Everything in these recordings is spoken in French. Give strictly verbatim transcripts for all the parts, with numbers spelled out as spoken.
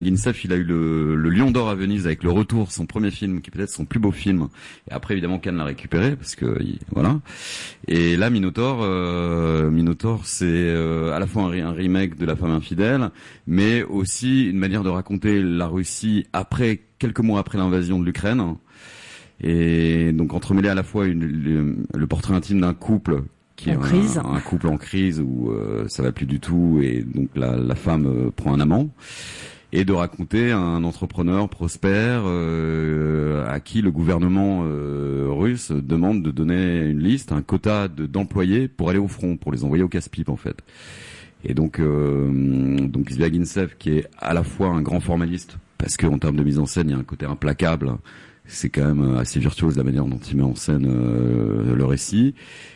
Guinseff, il a eu le, le Lion d'Or à Venise avec Le Retour, son premier film, qui est peut-être son plus beau film. Et après, évidemment, Cannes l'a récupéré, parce que, il, voilà. Et là, Minotaur, euh, Minotaur, c'est euh, à la fois un, un remake de La Femme infidèle, mais aussi une manière de raconter la Russie après, quelques mois après l'invasion de l'Ukraine. Et donc, entremêler à la fois une, le, le portrait intime d'un couple, qui est un, un couple en crise où euh, ça va plus du tout, et donc la, la femme euh, prend un amant. Et de raconter un entrepreneur prospère euh, à qui le gouvernement euh, russe demande de donner une liste, un quota de, d'employés pour aller au front, pour les envoyer au casse-pipe en fait. Et donc, euh, donc Zviagintsev, qui est à la fois un grand formaliste, parce qu'en termes de mise en scène, il y a un côté implacable, c'est quand même assez virtuose la manière dont il met en scène euh, le récit,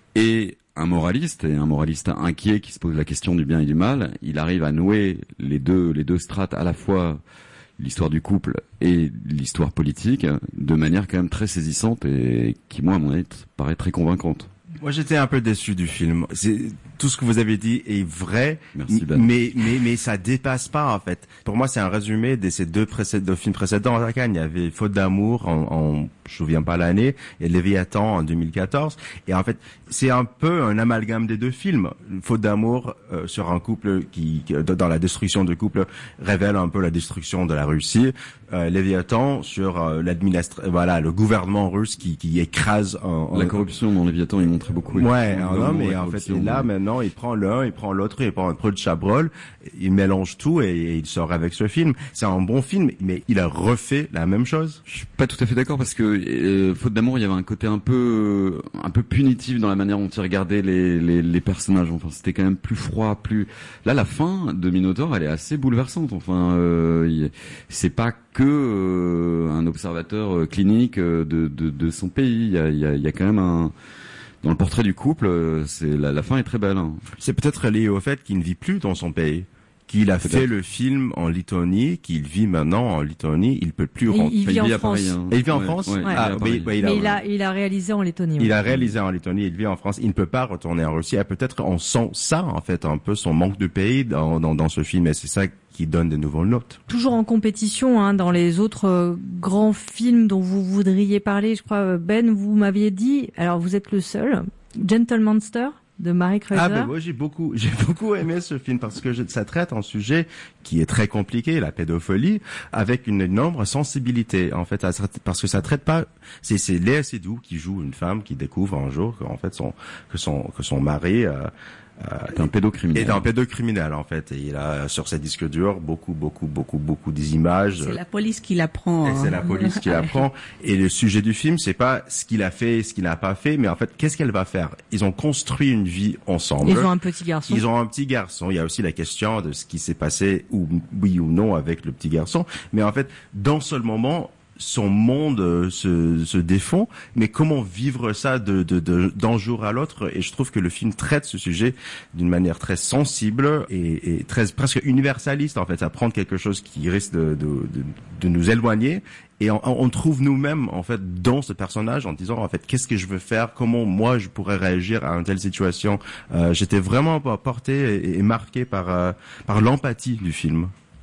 et un moraliste, et un moraliste inquiet qui se pose la question du bien et du mal. Il arrive à nouer les deux, les deux strates, à la fois l'histoire du couple et l'histoire politique, de manière quand même très saisissante et qui, moi, à mon avis, paraît très convaincante. Moi, j'étais un peu déçu du film. C'est, tout ce que vous avez dit est vrai. Merci, Ben. Mais, mais, mais ça dépasse pas, en fait. Pour moi, c'est un résumé de ces deux, précéd- deux films précédents à Cannes. Il y avait Faute d'amour en, en, je me souviens pas l'année, et Léviathan en deux mille quatorze. Et en fait, c'est un peu un amalgame des deux films. Faute d'amour, euh, sur un couple qui, qui, dans la destruction du couple, révèle un peu la destruction de la Russie. Euh, Léviathan sur euh, l'administration, voilà, le gouvernement russe qui, qui écrase un, la corruption dans Léviathan, il montrait beaucoup. Ouais, non, mais en fait, et là, maintenant, il prend l'un, il prend l'autre, il prend un peu de Chabrol, il mélange tout et, et il sort avec ce film. C'est un bon film, mais il a refait la même chose. Je suis pas tout à fait d'accord parce que euh, Faute d'amour, il y avait un côté un peu, un peu punitif dans la manière dont il regardait les, les, les personnages. Enfin, c'était quand même plus froid, plus. Là, la fin de Minotaur, elle est assez bouleversante. Enfin, euh, c'est pas que euh, un observateur euh, clinique euh, de, de, de son pays. Il y a, il y a, il y a quand même un. Dans le portrait du couple, c'est la, la fin est très belle. Hein. C'est peut-être lié au fait qu'il ne vit plus dans son pays, qu'il a peut-être fait le film en Lettonie, qu'il vit maintenant en Lettonie, il peut plus rentrer. Il, il vit enfin, il en à France. Paris, hein. Et il vit en ouais, France. Ouais, ouais. Ah, mais, mais il, a, il a, il a réalisé en Lettonie. Il ouais. a réalisé en Lettonie, il vit en France. Il ne peut pas retourner en Russie. Et peut-être on sent ça, en fait, un peu son manque de pays dans, dans, dans ce film. Et c'est ça qui donne de nouvelles notes. Toujours en compétition, hein, dans les autres euh, grands films dont vous voudriez parler, je crois, Ben, vous m'aviez dit, alors vous êtes le seul, Gentle Monster de Mary Kreuzer. Ah ben moi j'ai beaucoup j'ai beaucoup aimé ce film parce que je, ça traite un sujet qui est très compliqué, la pédophilie, avec une énorme sensibilité en fait, parce que ça traite pas. C'est c'est Léa Seydoux qui joue une femme qui découvre un jour qu'en fait son que son que son mari euh, est un pédocriminel. Est un pédocriminel en fait, et il a sur ses disques durs beaucoup beaucoup beaucoup beaucoup des images. C'est la police qui l'apprend. Et c'est la police qui l'apprend. Et le sujet du film, c'est pas ce qu'il a fait, ce qu'il n'a pas fait, mais en fait, qu'est-ce qu'elle va faire. Ils ont construit une vie ensemble. Ils ont un petit garçon. Ils ont un petit garçon. Il y a aussi la question de ce qui s'est passé, ou oui ou non, avec le petit garçon. Mais en fait, dans ce moment, son monde euh, se, se défend, mais comment vivre ça de, de, de, d'un jour à l'autre? Et je trouve que le film traite ce sujet d'une manière très sensible et, et très presque universaliste. En fait, ça prend quelque chose qui risque de, de, de, de nous éloigner. Et on, on trouve nous-mêmes en fait dans ce personnage en disant en fait qu'est-ce que je veux faire, comment moi je pourrais réagir à une telle situation. Euh, j'étais vraiment porté et, et marqué par euh, par l'empathie du film.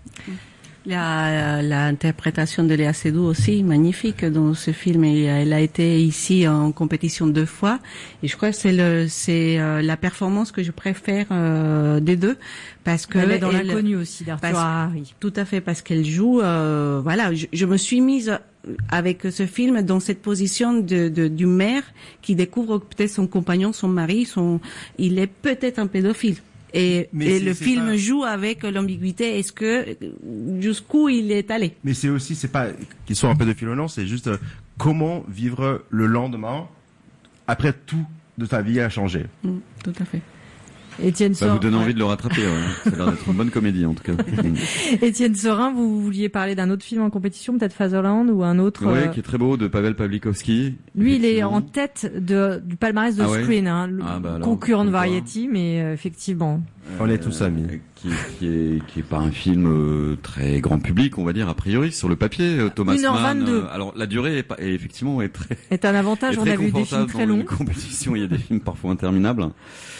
La, l'interprétation de Léa Seydoux aussi magnifique dans ce film. Et elle a été ici en compétition deux fois et je crois que c'est le c'est euh, la performance que je préfère euh, des deux parce que elle est dans elle, l'inconnu aussi d'Arthur Harari. Tout à fait, parce qu'elle joue euh, voilà, je, je me suis mise avec ce film dans cette position de, de du maire qui découvre peut-être son compagnon, son mari, son il est peut-être un pédophile. Et, et le film pas... joue avec l'ambiguïté. Est-ce que jusqu'où il est allé? Mais c'est aussi, c'est pas qu'ils soient un pédophile ou non, c'est juste euh, comment vivre le lendemain après tout de ta vie a changé. Mmh, tout à fait. Étienne Sorin, bah, vous donne envie de le rattraper. Ouais. Ça a l'air d'être une bonne comédie en tout cas. Étienne Sorin, vous vouliez parler d'un autre film en compétition, peut-être Fatherland ou un autre. Oui, euh... qui est très beau, de Pavel Pawlikowski. Lui, il est en tête de, du palmarès de ah ouais Screen, hein, ah bah alors, concurrent de Variety, mais euh, effectivement. Euh, On est tous amis. Qui, qui est qui est pas un film euh, très grand public, on va dire a priori sur le papier. Euh, Thomas une heure vingt-deux. Mann. Euh, alors la durée est, pas, est effectivement est très. Est un avantage. On a vu des films très longs. Dans une compétition, il y a des films parfois interminables.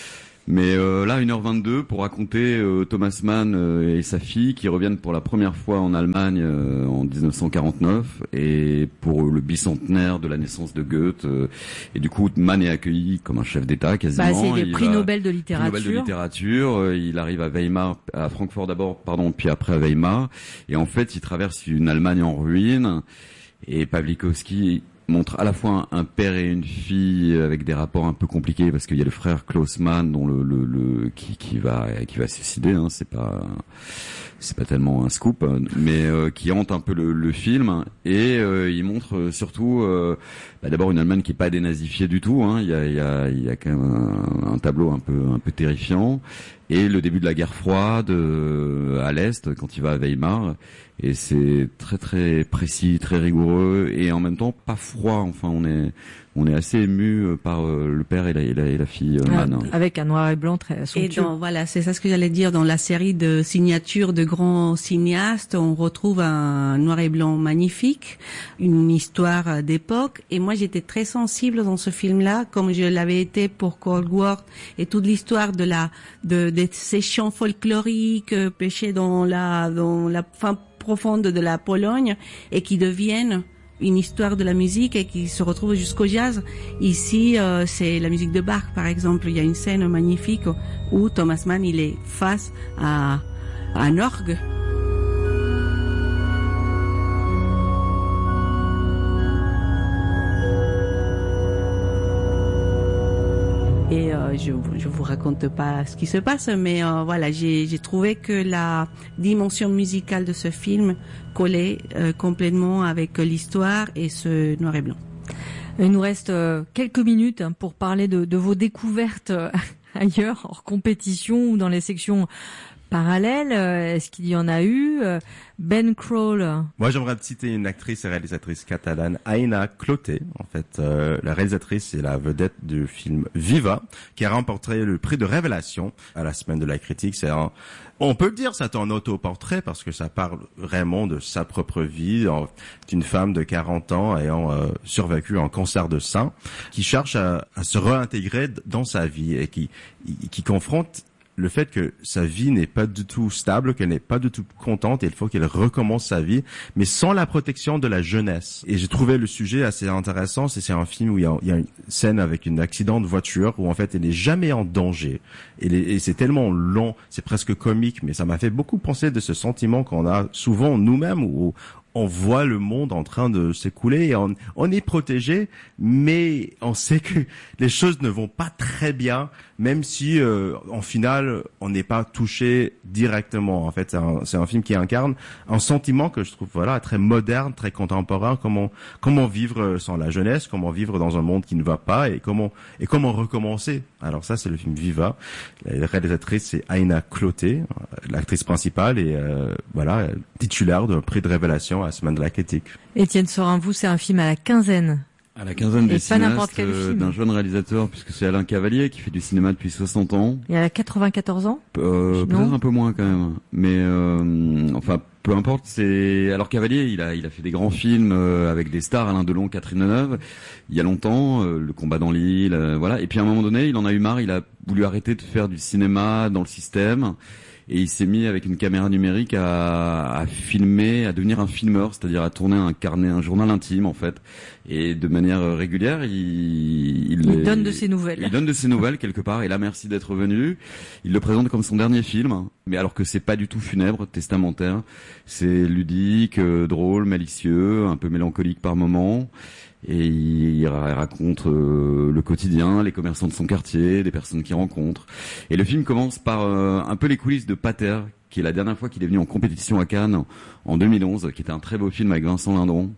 Mais euh, là, une heure vingt-deux pour raconter euh, Thomas Mann euh, et sa fille qui reviennent pour la première fois en Allemagne euh, en dix-neuf cent quarante-neuf et pour le bicentenaire de la naissance de Goethe. Euh, et du coup, Mann est accueilli comme un chef d'État quasiment. Bah, c'est le prix va, Nobel de littérature. Prix Nobel de littérature. Euh, il arrive à Weimar, à Francfort d'abord, pardon, puis après à Weimar. Et en fait, il traverse une Allemagne en ruine. Et Pawlikowski montre à la fois un, un père et une fille avec des rapports un peu compliqués parce qu'il y a le frère Klaus Mann dont le, le, le qui, qui va qui va se suicider, hein, c'est pas c'est pas tellement un scoop, hein, mais euh, qui hante un peu le, le film et euh, il montre surtout euh, bah, d'abord une Allemagne qui est pas dénazifiée du tout, hein, il y a il y a il y a quand même un, un tableau un peu un peu terrifiant et le début de la guerre froide euh, à l'est quand il va à Weimar. Et c'est très très précis, très rigoureux et en même temps pas froid. Enfin, on est on est assez ému par euh, le père et la, et la, et la fille euh, Mann. Avec un noir et blanc très somptueux. Et dans, voilà, c'est ça ce que j'allais dire. Dans la série de signatures de grands cinéastes, on retrouve un noir et blanc magnifique, une histoire d'époque. Et moi, j'étais très sensible dans ce film-là, comme je l'avais été pour Cold War et toute l'histoire de la de, de ces chants folkloriques euh, pêchés dans la dans la fin profonde de la Pologne et qui deviennent une histoire de la musique et qui se retrouvent jusqu'au jazz. Ici, euh, c'est la musique de Bach, par exemple. Il y a une scène magnifique où Thomas Mann, il est face à, à un orgue. Et euh, je je vous raconte pas ce qui se passe, mais euh, voilà, j'ai j'ai trouvé que la dimension musicale de ce film collait euh, complètement avec l'histoire et ce noir et blanc. Il nous reste euh, quelques minutes pour parler de, de vos découvertes euh, ailleurs, hors compétition ou dans les sections parallèles. Est-ce qu'il y en a eu? Ben Crowell. Moi, j'aimerais citer une actrice et réalisatrice catalane, Aina Clotet. En fait, euh, la réalisatrice est la vedette du film Viva, qui a remporté le prix de révélation à la semaine de la critique. C'est un, on peut le dire, c'est un autoportrait parce que ça parle vraiment de sa propre vie, d'une femme de quarante ans ayant euh, survécu à un cancer de sein, qui cherche à, à se réintégrer dans sa vie et qui, qui confronte le fait que sa vie n'est pas du tout stable, qu'elle n'est pas du tout contente et il faut qu'elle recommence sa vie, mais sans la protection de la jeunesse. Et j'ai trouvé le sujet assez intéressant. C'est, c'est un film où il y, a, il y a une scène avec un accident de voiture où en fait elle n'est jamais en danger. Et, les, et c'est tellement long, c'est presque comique, mais ça m'a fait beaucoup penser de ce sentiment qu'on a souvent nous-mêmes où on voit le monde en train de s'écouler et on, on est protégé, mais on sait que les choses ne vont pas très bien, même si euh, en finale on n'est pas touché directement. En fait, c'est un, c'est un film qui incarne un sentiment que je trouve voilà très moderne, très contemporain. Comment comment vivre sans la jeunesse, comment vivre dans un monde qui ne va pas et comment et comment recommencer. Alors ça, c'est le film Viva. La réalisatrice c'est Aina Clotet, l'actrice principale et euh, voilà titulaire d'un prix de révélation à la semaine de la critique. Étienne Sorin, vous, c'est un film à la quinzaine. À la quinzaine des cinéastes euh, d'un jeune réalisateur, puisque c'est Alain Cavalier qui fait du cinéma depuis soixante ans. Il a quatre-vingt-quatorze ans euh, Peut-être un peu moins quand même. Mais euh, enfin, peu importe. C'est alors Cavalier, il a il a fait des grands films euh, avec des stars, Alain Delon, Catherine Deneuve, il y a longtemps, euh, Le combat dans l'île, euh, voilà. Et puis à un moment donné, il en a eu marre, il a voulu arrêter de faire du cinéma dans le système. Et il s'est mis avec une caméra numérique à, à filmer, à devenir un filmeur, c'est-à-dire à tourner un carnet, un journal intime en fait. Et de manière régulière, il, il, il est, donne de ses nouvelles. Il donne de ses nouvelles quelque part. Et là, merci d'être venu. Il le présente comme son dernier film, mais alors que c'est pas du tout funèbre, testamentaire. C'est ludique, euh, drôle, malicieux, un peu mélancolique par moments. Et il raconte euh, le quotidien, les commerçants de son quartier, des personnes qu'il rencontre. Et le film commence par euh, un peu les coulisses de Pater, qui est la dernière fois qu'il est venu en compétition à Cannes en deux mille onze, qui était un très beau film avec Vincent Lindon.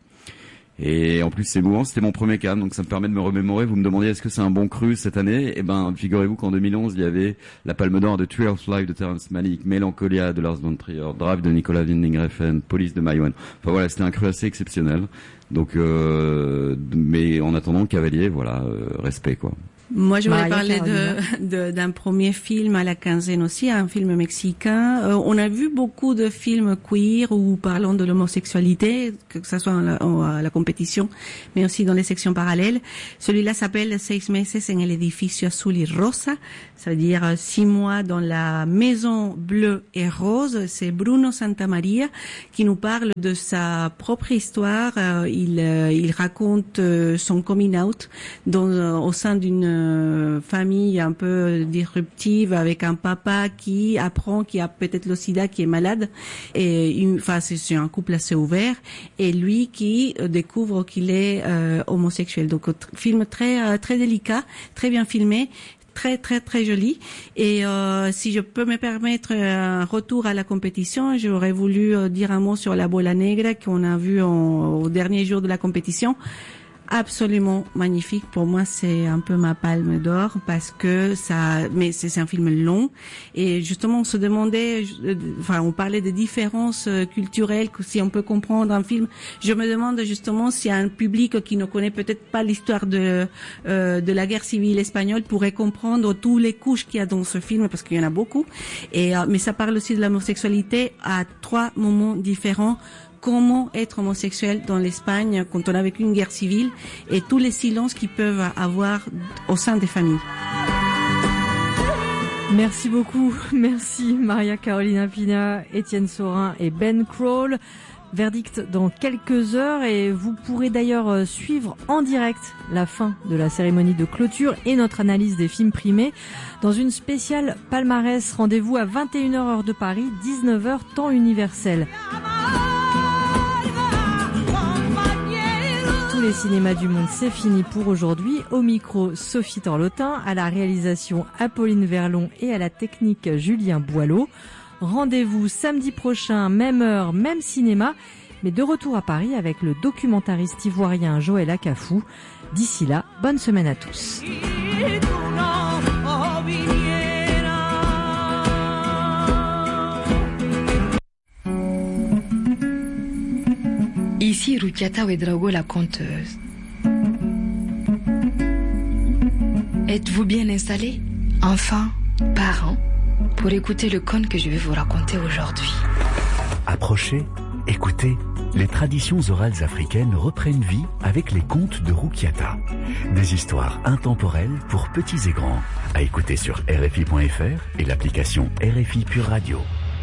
Et en plus, c'est émouvant, c'était mon premier Cannes, donc ça me permet de me remémorer. Vous me demandiez est-ce que c'est un bon cru cette année? Eh ben, figurez-vous qu'en deux mille onze, il y avait la Palme d'Or de Tree of Life de Terrence Malick, Mélancolia de Lars von Trier, Drive de Nicolas Winding Refn, Police de Maïwan. Enfin voilà, c'était un cru assez exceptionnel. Donc, euh, mais en attendant, Cavalier, voilà, euh, respect quoi. Moi, je voulais Maria parler de, de, d'un premier film à la quinzaine aussi, un film mexicain. Euh, on a vu beaucoup de films queer ou parlant de l'homosexualité, que ce soit à la, à la compétition, mais aussi dans les sections parallèles. Celui-là s'appelle Seis meses en el edificio azul y rosa. ça veut dire six mois dans la maison bleue et rose. C'est Bruno Santamaria qui nous parle de sa propre histoire. Euh, il, euh, il raconte euh, son coming out dans, euh, au sein d'une euh, famille un peu disruptive avec un papa qui apprend qu'il a peut-être le sida, qui est malade. Et une, enfin, c'est, c'est un couple assez ouvert. Et lui qui euh, découvre qu'il est euh, homosexuel. Donc, film très euh, très délicat, très bien filmé. Très très très joli. Et euh, si je peux me permettre un retour à la compétition, j'aurais voulu euh, dire un mot sur la Bola Negra qu'on a vu en, au dernier jour de la compétition. Absolument magnifique. Pour moi, c'est un peu ma palme d'or parce que ça, mais c'est, c'est un film long. Et justement, on se demandait, enfin, on parlait des différences culturelles, si on peut comprendre un film. Je me demande justement si un public qui ne connaît peut-être pas l'histoire de, euh, de la guerre civile espagnole pourrait comprendre tous les couches qu'il y a dans ce film parce qu'il y en a beaucoup. Et, euh, mais ça parle aussi de l'homosexualité à trois moments différents. Comment être homosexuel dans l'Espagne quand on a vécu une guerre civile et tous les silences qu'ils peuvent avoir au sein des familles. Merci beaucoup. Merci Maria Carolina Pina, Étienne Saurin et Ben Crowell. Verdict dans quelques heures et vous pourrez d'ailleurs suivre en direct la fin de la cérémonie de clôture et notre analyse des films primés dans une spéciale palmarès. Rendez-vous à vingt et une heures heure de Paris, dix-neuf heures temps universel. Tous les cinémas du monde, c'est fini pour aujourd'hui. Au micro, Sophie Torlotin, à la réalisation Apolline Verlon et à la technique Julien Boileau. Rendez-vous samedi prochain, même heure, même cinéma, mais de retour à Paris avec le documentariste ivoirien Joël Akafou. D'ici là, bonne semaine à tous. Ici Rukiata Ouedraogo, la conteuse. Êtes-vous bien installés, enfants, parents, pour écouter le conte que je vais vous raconter aujourd'hui? Approchez, écoutez, les traditions orales africaines reprennent vie avec les contes de Rukiata. Des histoires intemporelles pour petits et grands, à écouter sur R F I point F R et l'application R F I Pure Radio.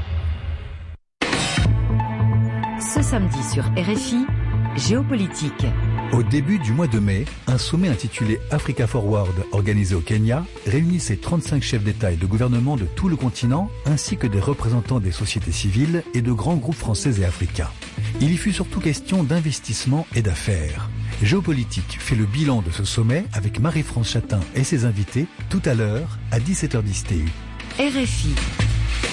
Ce samedi sur R F I, Géopolitique. Au début du mois de mai, un sommet intitulé Africa Forward, organisé au Kenya, réunit ses trente-cinq chefs d'État et de gouvernement de tout le continent, ainsi que des représentants des sociétés civiles et de grands groupes français et africains. Il y fut surtout question d'investissement et d'affaires. Géopolitique fait le bilan de ce sommet avec Marie-France Chatin et ses invités tout à l'heure à dix-sept heures dix T U. R F I.